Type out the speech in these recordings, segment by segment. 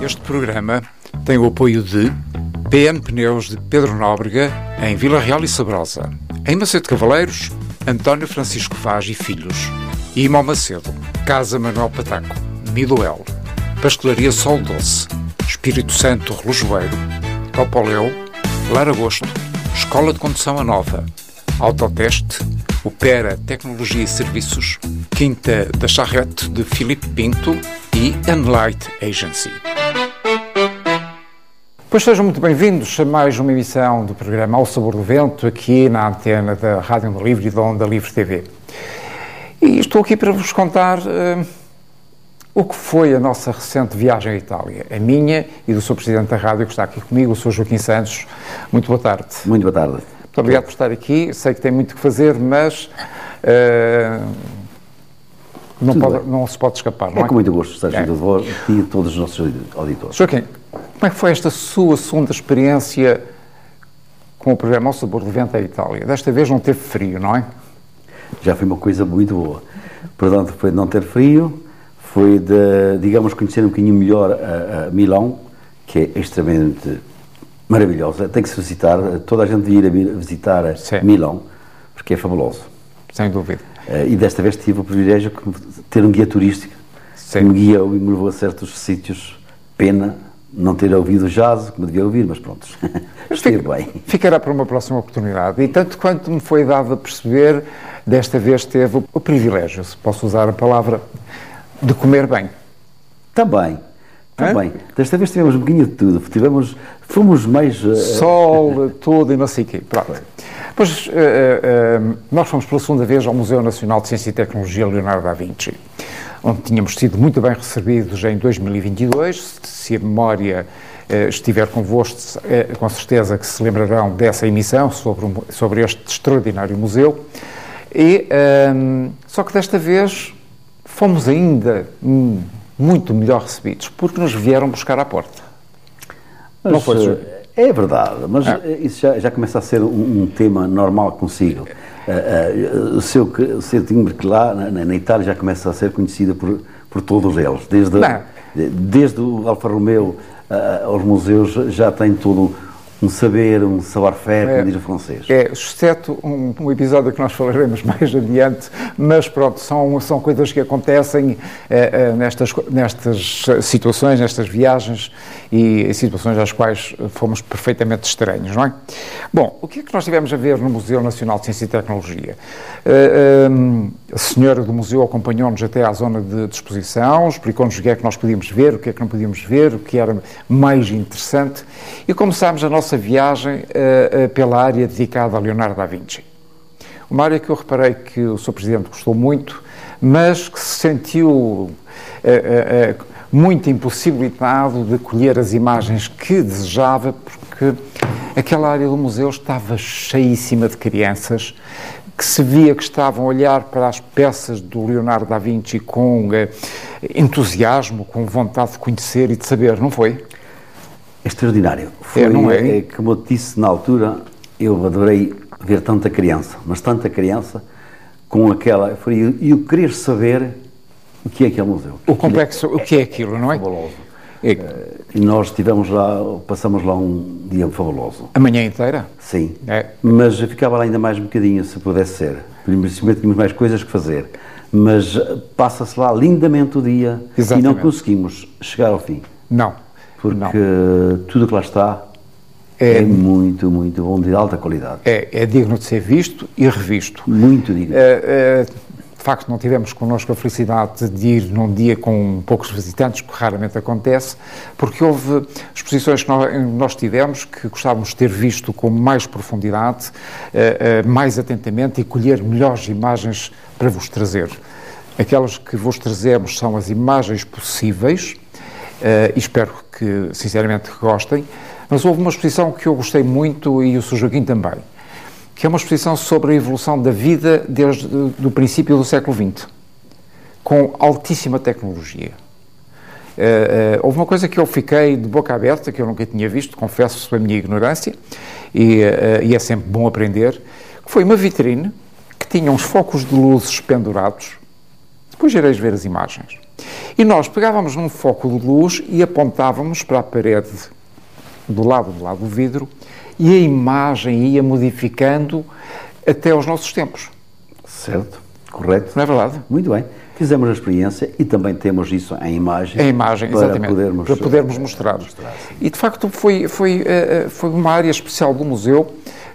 Este programa tem o apoio de PN Pneus de Pedro Nóbrega, em Vila Real e Sabrosa. Em Macedo Cavaleiros, António Francisco Vaz e Filhos. Imo Macedo, Casa Manuel Pataco, Midoel. Pastelaria Sol Doce, Espírito Santo Relojoeiro, Topoleu, Laragosto, Escola de Condução Anova, Autoteste, Opera Tecnologia e Serviços, Quinta da Charrete de Filipe Pinto e Enlight Agency. Pois sejam muito bem-vindos a mais uma emissão do programa Ao Sabor do Vento, aqui na antena da Rádio Onda Livre e da Onda Livre TV. E estou aqui para vos contar o que foi a nossa recente viagem à Itália, a minha e do Sr. Presidente da Rádio, que está aqui comigo, o Sr. Joaquim Santos. Muito boa tarde. Muito boa tarde. Muito obrigado por estar aqui. Sei que tem muito que fazer, mas não se pode escapar, não é? É com muito gosto estar junto de vós e de todos os nossos auditores. Joaquim, como é que foi esta sua segunda experiência com o programa Ao Sabor do Vento à Itália? Desta vez não teve frio, não é? Já foi uma coisa muito boa. Portanto, foi de não ter frio, foi de, digamos, conhecer um bocadinho melhor a Milão, que é extremamente maravilhosa. Tem que se visitar, toda a gente devia ir a visitar Milão, porque é fabuloso. Sem dúvida. E desta vez tive o privilégio de ter um guia turístico que me guiou e me levou a certos sítios. Pena não ter ouvido jazz, como devia ouvir, mas pronto, esteve bem. Ficará para uma próxima oportunidade. E tanto quanto me foi dado a perceber, desta vez teve o privilégio, se posso usar a palavra, de comer bem. Também. Desta vez tivemos um bocadinho de tudo. Fomos mais... Sol, tudo e não sei o quê. Pronto. Pois, nós fomos pela segunda vez ao Museu Nacional de Ciência e Tecnologia Leonardo da Vinci, onde tínhamos sido muito bem recebidos em 2022. Se a memória estiver convosco, com certeza que se lembrarão dessa emissão sobre este extraordinário museu. Só que desta vez fomos ainda muito melhor recebidos, porque nos vieram buscar à porta. Mas, não foi? É verdade, mas isso já começa a ser um tema normal consigo. O seu timbre que lá na Itália já começa a ser conhecido por todos eles. Desde o Alfa Romeo aos museus já tem todo um savoir-faire, como diz o francês. Exceto um episódio que nós falaremos mais adiante, mas pronto, são coisas que acontecem nestas situações, nestas viagens e situações às quais fomos perfeitamente estranhos, não é? Bom, o que é que nós tivemos a ver no Museu Nacional de Ciência e Tecnologia? A senhora do museu acompanhou-nos até à zona de exposição, explicou-nos o que é que nós podíamos ver, o que é que não podíamos ver, o que era mais interessante, e começámos a nossa viagem pela área dedicada a Leonardo da Vinci. Uma área que eu reparei que o Sr. Presidente gostou muito, mas que se sentiu muito impossibilitado de colher as imagens que desejava, porque aquela área do museu estava cheíssima de crianças, que se via que estavam a olhar para as peças do Leonardo da Vinci com entusiasmo, com vontade de conhecer e de saber, não foi? Extraordinário. Como eu disse na altura, eu adorei ver tanta criança, mas tanta criança com aquela... E eu querer saber o que é aquele museu. O complexo, o que é aquilo, não é? Fabuloso. E nós passamos lá um dia fabuloso. A manhã inteira? Sim. Mas eu ficava lá ainda mais um bocadinho, se pudesse ser. Principalmente tínhamos mais coisas que fazer. Mas passa-se lá lindamente o dia. Exatamente. E não conseguimos chegar ao fim. Não. Porque tudo o que lá está é muito, muito bom, de alta qualidade. É digno de ser visto e revisto. Muito digno. De facto, não tivemos connosco a felicidade de ir num dia com poucos visitantes, que raramente acontece, porque houve exposições que nós tivemos que gostávamos de ter visto com mais profundidade, mais atentamente e colher melhores imagens para vos trazer. Aquelas que vos trazemos são as imagens possíveis, e espero que, sinceramente, gostem, mas houve uma exposição que eu gostei muito e o Sr. Joaquim também, que é uma exposição sobre a evolução da vida desde o princípio do século XX, com altíssima tecnologia. Houve uma coisa que eu fiquei de boca aberta, que eu nunca tinha visto, confesso a minha ignorância, e é sempre bom aprender, que foi uma vitrine que tinha uns focos de luzes pendurados, depois ireis ver as imagens, E nós pegávamos num foco de luz e apontávamos para a parede do lado do vidro e a imagem ia modificando até aos nossos tempos. Certo, correto. Não é verdade? Muito bem. Fizemos a experiência e também temos isso em imagem. Em imagem, exatamente. Para podermos mostrar. E, de facto, foi uma área especial do museu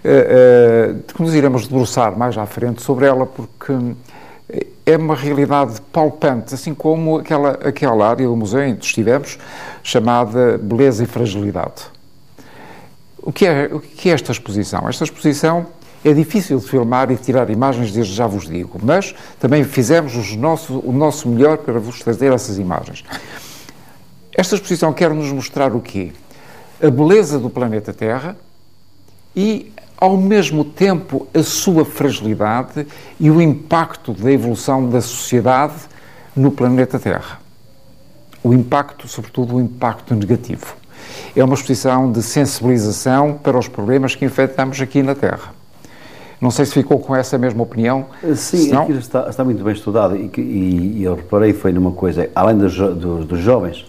que nos iremos debruçar mais à frente sobre ela, porque é uma realidade palpante, assim como aquela área do museu em que estivemos, chamada Beleza e Fragilidade. O que é esta exposição? Esta exposição é difícil de filmar e de tirar imagens, desde já vos digo, mas também fizemos o nosso melhor para vos trazer essas imagens. Esta exposição quer nos mostrar o quê? A beleza do planeta Terra e, ao mesmo tempo, a sua fragilidade e o impacto da evolução da sociedade no planeta Terra. O impacto, sobretudo, o impacto negativo. É uma exposição de sensibilização para os problemas que enfrentamos aqui na Terra. Não sei se ficou com essa mesma opinião. Sim, senão... aquilo está muito bem estudado e eu reparei foi numa coisa, além dos jovens,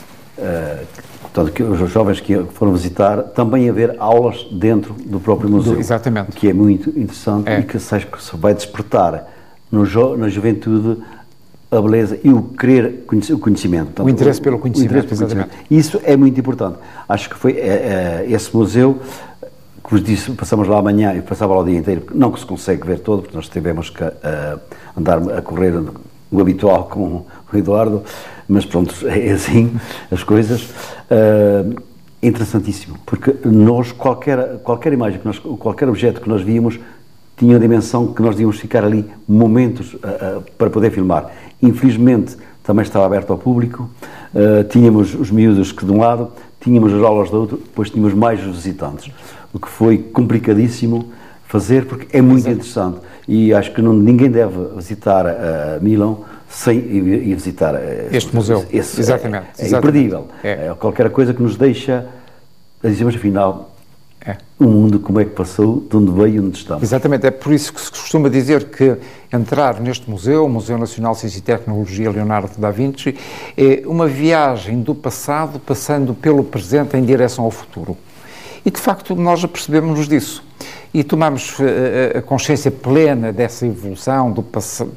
portanto, que os jovens que foram visitar, também haver aulas dentro do próprio museu. Exatamente. Que é muito interessante e que se vai despertar na juventude a beleza e o querer o conhecimento. Portanto, o interesse pelo conhecimento, exatamente. Isso é muito importante. Acho que foi esse museu, que vos disse, passamos lá amanhã e passava lá o dia inteiro, não que se consegue ver todo, porque nós tivemos que andar a correr o habitual com o Eduardo, mas pronto, é assim as coisas. É interessantíssimo, porque nós, qualquer imagem, qualquer objeto que nós víamos, tinha a dimensão que nós devíamos ficar ali momentos para poder filmar. Infelizmente, também estava aberto ao público, tínhamos os miúdos que de um lado, tínhamos as aulas do outro, depois tínhamos mais os visitantes, o que foi complicadíssimo fazer, porque é muito interessante, e acho que ninguém deve visitar Milão sem ir visitar este museu. Exatamente. É imperdível. É qualquer coisa que nos deixa a dizer, mas afinal, o mundo como é que passou, de onde veio e onde estamos. Exatamente, é por isso que se costuma dizer que entrar neste museu, o Museu Nacional de Ciência e Tecnologia Leonardo da Vinci, é uma viagem do passado passando pelo presente em direção ao futuro. E, de facto, nós apercebemos-nos disso. E tomamos a consciência plena dessa evolução do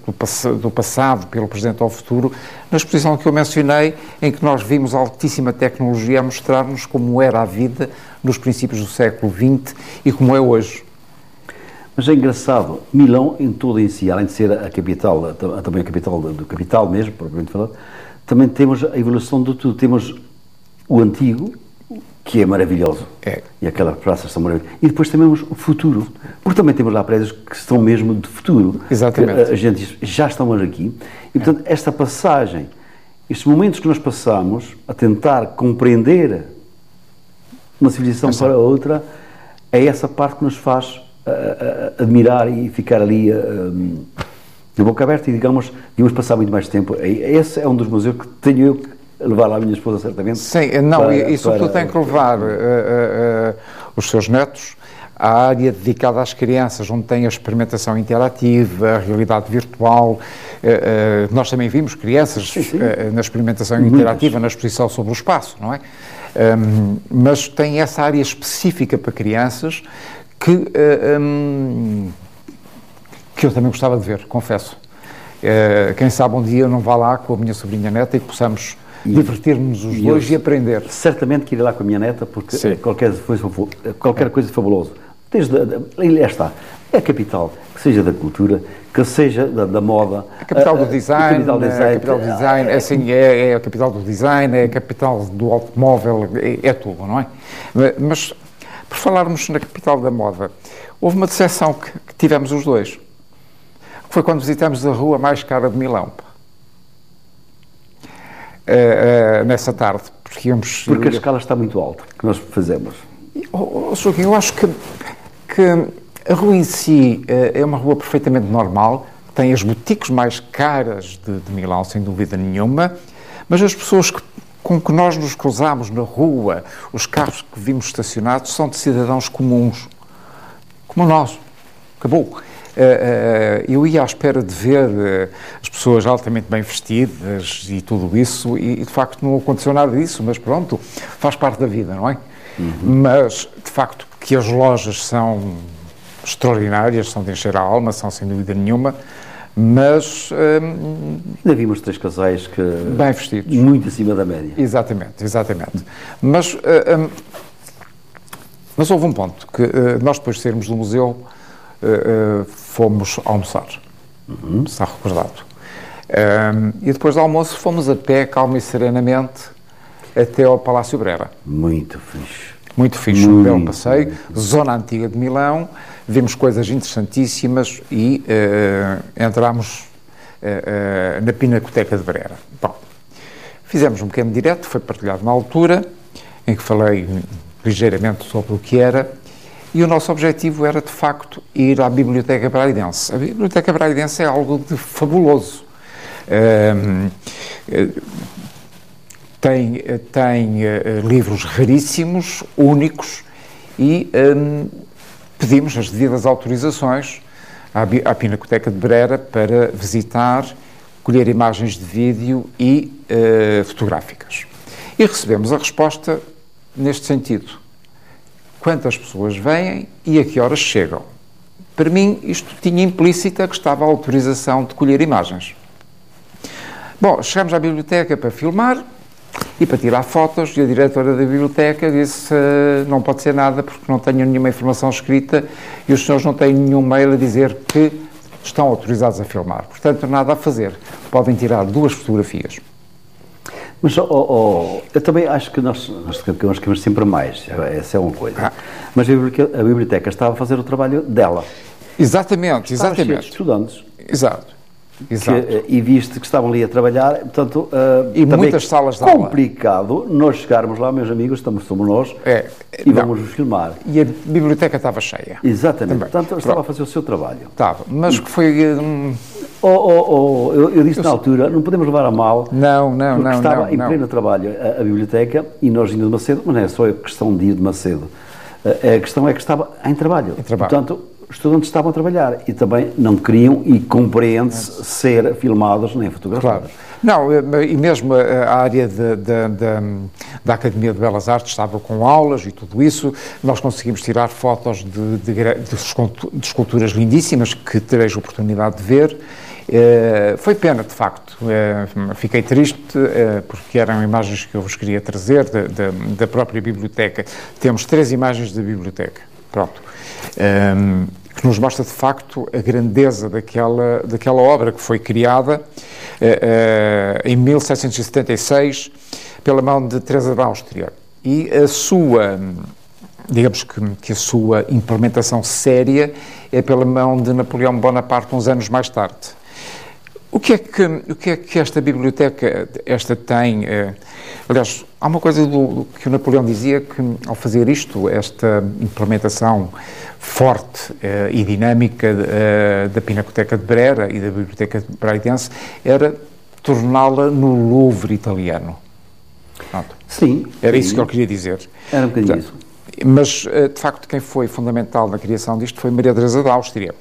passado pelo presente ao futuro na exposição que eu mencionei, em que nós vimos altíssima tecnologia a mostrar-nos como era a vida nos princípios do século XX e como é hoje. Mas é engraçado, Milão em todo em si, além de ser a capital, também a capital do capital mesmo, propriamente falando, também temos a evolução de tudo. Temos o antigo, que é maravilhoso, e aquelas praças são maravilhosas, e depois também temos o futuro, porque também temos lá prédios que estão mesmo de futuro. Exatamente. A gente diz, já estamos aqui, e portanto esta passagem, estes momentos que nós passamos a tentar compreender uma civilização para outra, é essa parte que nos faz admirar e ficar ali de boca aberta e, digamos, devíamos passar muito mais tempo. Esse é um dos museus que tenho eu que levar lá a minha esposa, certamente. Sim, não, e sobretudo tem que levar os seus netos à área dedicada às crianças, onde tem a experimentação interativa, a realidade virtual. Nós também vimos crianças na experimentação interativa, na exposição sobre o espaço, não é? Mas tem essa área específica para crianças que eu também gostava de ver, confesso. Quem sabe um dia eu não vá lá com a minha sobrinha neta e que possamos divertir-nos os dois e aprender. Certamente que irei lá com a minha neta, porque qualquer coisa de fabuloso. Aí está. É a capital, que seja da cultura, que seja da moda. A capital do design, é a capital do design, é a capital do automóvel, é tudo, não é? Mas, por falarmos na capital da moda, houve uma decepção que tivemos os dois, que foi quando visitamos a rua mais cara de Milão. Nessa tarde. Porque a escala está muito alta, que nós fazemos. Joaquim, eu acho que a rua em si é uma rua perfeitamente normal, tem as boutiques mais caras de Milão, sem dúvida nenhuma, mas as pessoas com que nós nos cruzamos na rua, os carros que vimos estacionados, são de cidadãos comuns, como nós. Acabou. eu ia à espera de ver as pessoas altamente bem vestidas e tudo isso, e de facto não aconteceu nada disso, mas pronto, faz parte da vida, não é? Mas, de facto, que as lojas são extraordinárias, são de encher a alma, são sem dúvida nenhuma, mas... ainda vimos 3 casais que... bem vestidos. Muito acima da média. Exatamente. Mas houve um ponto, que nós depois de sairmos do museu fomos almoçar, está recordado. E depois do almoço fomos a pé, calma e serenamente, até ao Palácio Brera. Muito fixe. Muito fixe, um belo passeio, zona antiga de Milão, vimos coisas interessantíssimas e entramos na Pinacoteca de Brera. Bom, fizemos um pequeno direto, foi partilhado na altura, em que falei ligeiramente sobre o que era, e o nosso objetivo era, de facto, ir à Biblioteca Braidense. A Biblioteca Braidense é algo de fabuloso. Tem livros raríssimos, únicos, e pedimos as devidas autorizações à Pinacoteca de Brera para visitar, colher imagens de vídeo e fotográficas. E recebemos a resposta neste sentido: quantas pessoas vêm e a que horas chegam? Para mim, isto tinha implícita que estava a autorização de colher imagens. Bom, chegamos à biblioteca para filmar e para tirar fotos, e a diretora da biblioteca disse: não pode ser nada porque não tenho nenhuma informação escrita e os senhores não têm nenhum mail a dizer que estão autorizados a filmar. Portanto, nada a fazer. Podem tirar 2 fotografias. Mas eu também acho que nós queremos sempre mais, essa é uma coisa. Mas a biblioteca estava a fazer o trabalho dela. Exatamente. Cheio de estudantes. Exato. E viste que estavam ali a trabalhar, portanto... e muitas salas de aula. Complicado nós chegarmos lá, meus amigos, somos nós, e vamos filmar. E a biblioteca estava cheia. Exatamente. Também. Portanto, estava a fazer o seu trabalho. Estava, mas que foi... eu disse na altura, não podemos levar a mal, não, porque estava em pleno trabalho a biblioteca, e nós indo de Macedo, mas não é só a questão de ir de Macedo, a questão é que estava em trabalho. Portanto, os estudantes estavam a trabalhar e também não queriam, e compreende-se, ser filmados nem fotografados. Claro. Não, e mesmo a área da Academia de Belas Artes estava com aulas e tudo isso. Nós conseguimos tirar fotos de esculturas lindíssimas que tereis a oportunidade de ver. Foi pena, de facto. Fiquei triste porque eram imagens que eu vos queria trazer da própria biblioteca. Temos 3 imagens da biblioteca. Pronto. Que nos mostra, de facto, a grandeza daquela obra que foi criada em 1776 pela mão de Teresa da Áustria. E a sua, digamos que a sua implementação séria é pela mão de Napoleão Bonaparte uns anos mais tarde. O que é que esta biblioteca tem? Aliás, há uma coisa que o Napoleão dizia, que ao fazer esta implementação forte e dinâmica da Pinacoteca de Brera e da Biblioteca Braidense, era torná-la no Louvre italiano. Pronto. Sim. Era isso que eu queria dizer. Era um bocadinho isso. Mas, de facto, quem foi fundamental na criação disto foi Maria Teresa da Áustria,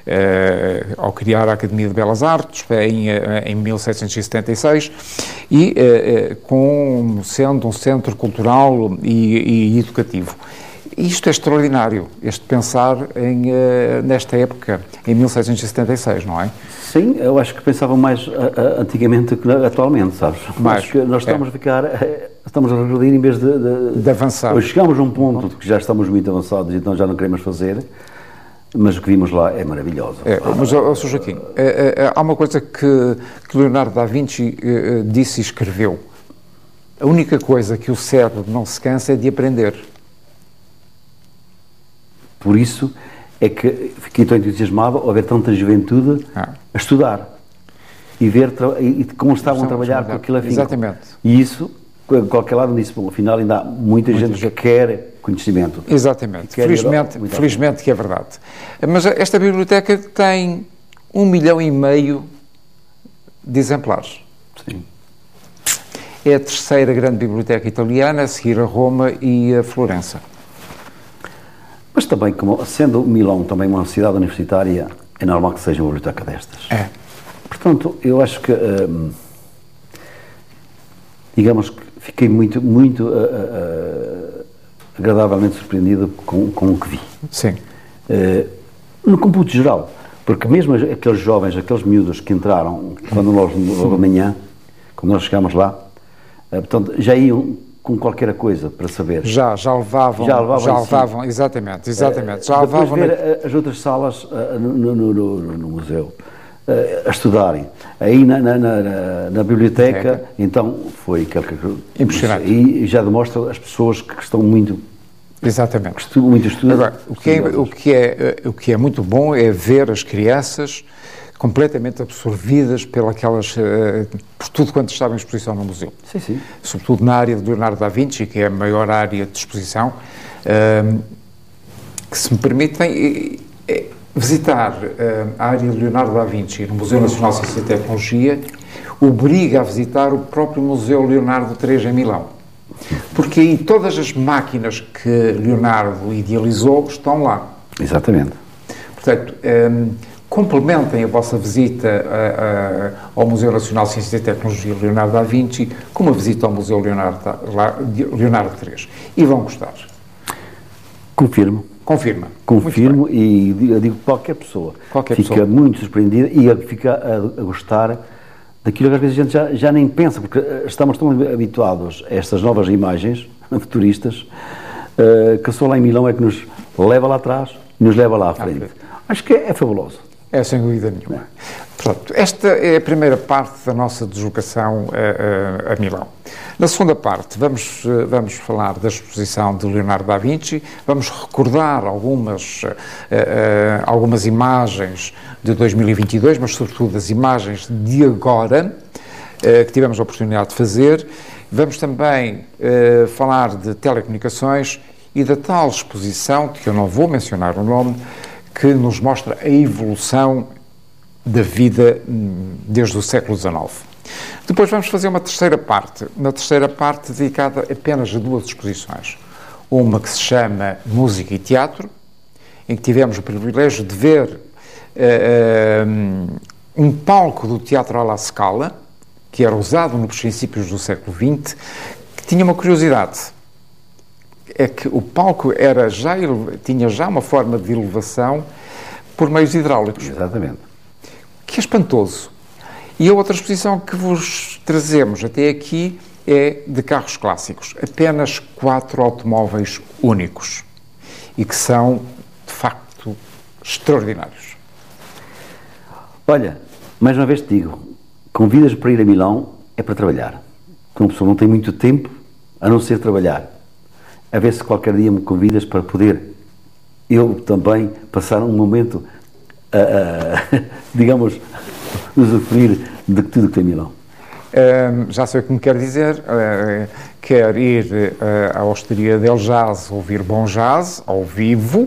ao criar a Academia de Belas Artes em 1776, e sendo um centro cultural e educativo. E isto é extraordinário, este pensar nesta época, em 1776, não é? Sim, eu acho que pensavam mais antigamente que atualmente, sabes? Acho que nós estamos a ficar... Estamos a regredir em vez de avançar. Hoje chegamos a um ponto de que já estamos muito avançados e então já não queremos fazer, mas o que vimos lá é maravilhoso. Mas, Sr. Joaquim, há uma coisa que Leonardo da Vinci disse e escreveu. A única coisa que o cérebro não se cansa é de aprender. Por isso é que fiquei tão entusiasmado ao ver tanta juventude a estudar e ver como estavam a trabalhar com aquilo afinco. Exatamente. E isso... qualquer lado disse, bom, afinal ainda há muita gente que quer conhecimento. Exatamente, felizmente que é verdade. Mas esta biblioteca tem 1,5 milhão de exemplares. Sim. É a 3ª grande biblioteca italiana, a seguir a Roma e a Florença. Mas também, sendo Milão também uma cidade universitária, é normal que seja uma biblioteca destas. É. Portanto, eu acho que, digamos que fiquei muito agradavelmente surpreendido com o que vi. Sim. No cômputo geral, porque mesmo aqueles jovens, aqueles miúdos que entraram quando nós, logo amanhã, quando nós chegámos lá, portanto, já iam com qualquer coisa para saber. Já levavam, exatamente. Já levavam. Ver as outras salas no museu, a estudarem. Aí na biblioteca, então foi impressionante. E já demonstra as pessoas que estão muito. Exatamente. Muito estudo. Agora, o que é muito bom é ver as crianças completamente absorvidas por tudo quanto estava em exposição no museu. Sim, sim. Sobretudo na área de Leonardo da Vinci, que é a maior área de exposição, que se me permitem visitar a área de Leonardo da Vinci no Museu Nacional de Ciência e Tecnologia, obriga a visitar o próprio Museu Leonardo III em Milão. Porque aí todas as máquinas que Leonardo idealizou estão lá. Exatamente. Portanto, complementem a vossa visita ao Museu Nacional de Ciência e Tecnologia Leonardo da Vinci com uma visita ao Museu Leonardo III. E vão gostar. Confirmo e eu digo qualquer pessoa fica muito surpreendida e fica a gostar daquilo que às vezes a gente já nem pensa, porque estamos tão habituados a estas novas imagens futuristas que só lá em Milão é que nos leva lá atrás e nos leva lá à frente. Acho que é fabuloso. É, sem dúvida nenhuma. Pronto, esta é a primeira parte da nossa deslocação a Milão. Na segunda parte, vamos falar da exposição de Leonardo da Vinci, vamos recordar algumas imagens de 2022, mas sobretudo as imagens de agora, que tivemos a oportunidade de fazer. Vamos também falar de telecomunicações e da tal exposição, que eu não vou mencionar o nome, que nos mostra a evolução da vida desde o século XIX. Depois vamos fazer uma terceira parte dedicada apenas a duas exposições. Uma que se chama Música e Teatro, em que tivemos o privilégio de ver um palco do Teatro alla Scala, que era usado nos princípios do século XX, que tinha uma curiosidade. É que o palco tinha já uma forma de elevação por meios hidráulicos. Exatamente. Que é espantoso. E a outra exposição que vos trazemos até aqui é de carros clássicos. Apenas 4 automóveis únicos. E que são, de facto, extraordinários. Olha, mais uma vez te digo, convidas para ir a Milão é para trabalhar. Porque uma pessoa não tem muito tempo a não ser trabalhar. A ver se qualquer dia me convidas para poder eu também passar um momento, digamos, usufruir de tudo que tem Milão. Já sei o que me quer dizer. Quer ir à Osteria del Jazz ouvir bom jazz ao vivo,